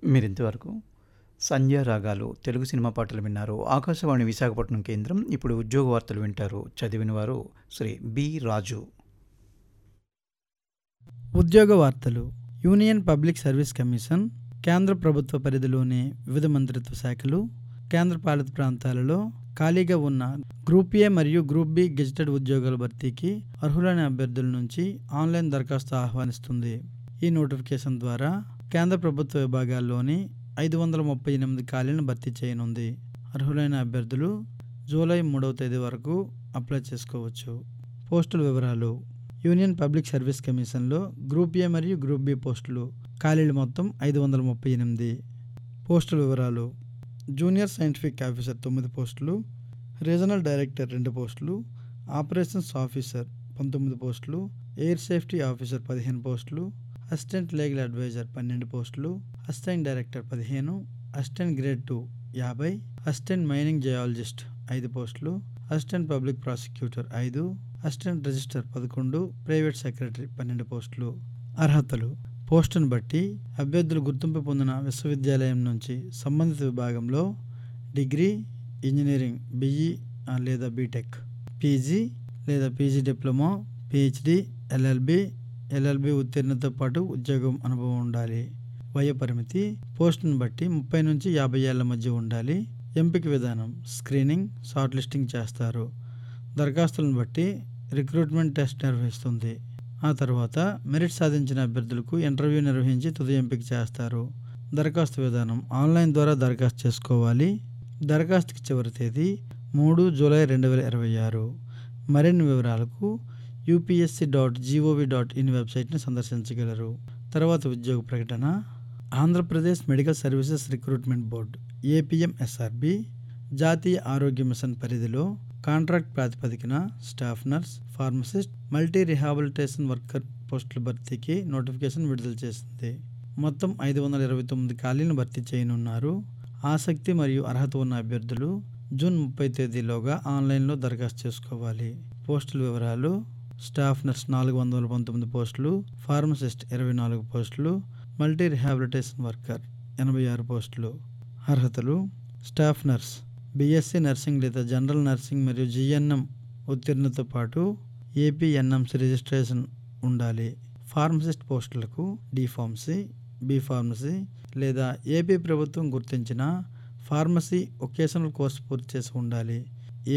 మీరింతవరకు సంధ్యా రాగాలు తెలుగు సినిమా పాటలు విన్నారు. ఆకాశవాణి విశాఖపట్నం కేంద్రం. ఇప్పుడు ఉద్యోగ వార్తలు వింటారు. చదివిన వారు శ్రీ బి రాజు. ఉద్యోగ వార్తలు. యూనియన్ పబ్లిక్ సర్వీస్ కమిషన్ కేంద్ర ప్రభుత్వ పరిధిలోని వివిధ మంత్రిత్వ శాఖలు, కేంద్ర పాలిత ప్రాంతాలలో ఖాళీగా ఉన్న గ్రూప్ ఏ మరియు గ్రూప్ బి గెజిటెడ్ ఉద్యోగాల భర్తీకి అర్హులైన అభ్యర్థుల నుంచి ఆన్లైన్ దరఖాస్తు ఆహ్వానిస్తుంది. ఈ నోటిఫికేషన్ ద్వారా కేంద్ర ప్రభుత్వ విభాగాల్లోని 538 ఖాళీలను భర్తీ చేయనుంది. అర్హులైన అభ్యర్థులు జూలై 3వ తేదీ వరకు అప్లై చేసుకోవచ్చు. పోస్టుల వివరాలు. యూనియన్ పబ్లిక్ సర్వీస్ కమిషన్లో గ్రూప్ ఏ మరియు గ్రూప్ బి పోస్టులు ఖాళీలు మొత్తం 538. పోస్టుల వివరాలు. జూనియర్ సైంటిఫిక్ ఆఫీసర్ 9 పోస్టులు, రీజనల్ డైరెక్టర్ 2 పోస్టులు, ఆపరేషన్స్ ఆఫీసర్ 19 పోస్టులు, ఎయిర్ సేఫ్టీ ఆఫీసర్ 15 పోస్టులు, అసిస్టెంట్ లీగల్ అడ్వైజర్ 12 పోస్టులు, assistant director 15, assistant grade 2 50, assistant mining geologist 5 పోస్టులు, assistant public prosecutor 5, assistant register 11, private secretary 12 పోస్టులు. అర్హతలు. పోస్టును బట్టి అభ్యర్థులు గుర్తింపు పొందిన విశ్వవిద్యాలయం నుంచి సంబంధిత విభాగంలో డిగ్రీ, ఇంజనీరింగ్, బిఈ లేదా బీటెక్, పీజీ లేదా పీజీ డిప్లొమా, పిహెచ్డి, ఎల్ఎల్బి ఉత్తీర్ణతో పాటు ఉద్యోగం అనుభవం ఉండాలి. వయో పరిమితి. పోస్టును బట్టి 30 నుంచి 50 ఏళ్ల మధ్య ఉండాలి. ఎంపిక విధానం. స్క్రీనింగ్, షార్ట్ లిస్టింగ్ చేస్తారు. దరఖాస్తులను బట్టి రిక్రూట్మెంట్ టెస్ట్ నిర్వహిస్తుంది. ఆ తర్వాత మెరిట్ సాధించిన అభ్యర్థులకు ఇంటర్వ్యూ నిర్వహించి తుది ఎంపిక చేస్తారు. దరఖాస్తు విధానం. ఆన్లైన్ ద్వారా దరఖాస్తు చేసుకోవాలి. దరఖాస్తుకి చివరి తేదీ 3 జూలై 2026. మరిన్ని వివరాలకు upsc.gov.in వెబ్సైట్ని సందర్శించగలరు. తర్వాత ఉద్యోగ ప్రకటన. Andhra Pradesh medical services recruitment board APMSRB జాతీయ ఆరోగ్య మిషన్ పరిధిలో కాంట్రాక్ట్ ప్రాతిపదికన staff nurse, pharmacist, multi rehabilitation worker పోస్టుల భర్తీకి నోటిఫికేషన్ విడుదల చేసింది. మొత్తం 529 ఖాళీలను భర్తీ చేయనున్నారు. ఆసక్తి మరియు అర్హత ఉన్న అభ్యర్థులు జూన్ 30 తేదీలోగా ఆన్లైన్లో దరఖాస్తు చేసుకోవాలి. పోస్టుల వివరాలు. స్టాఫ్ నర్స్ 419 పోస్టులు, ఫార్మసిస్ట్ 24 పోస్టులు, మల్టీ రిహాబిలిటేషన్ వర్కర్ 86 పోస్టులు. అర్హతలు. స్టాఫ్ నర్స్ బీఎస్సీ నర్సింగ్ లేదా జనరల్ నర్సింగ్ మరియు GNM ఉత్తీర్ణతో పాటు APNMC రిజిస్ట్రేషన్ ఉండాలి. ఫార్మసిస్ట్ పోస్టులకు D.Pharmacy, B.Pharmacy లేదా ఏపీ ప్రభుత్వం గుర్తించిన ఫార్మసీ వొకేషనల్ కోర్సు పూర్తి చేసి ఉండాలి.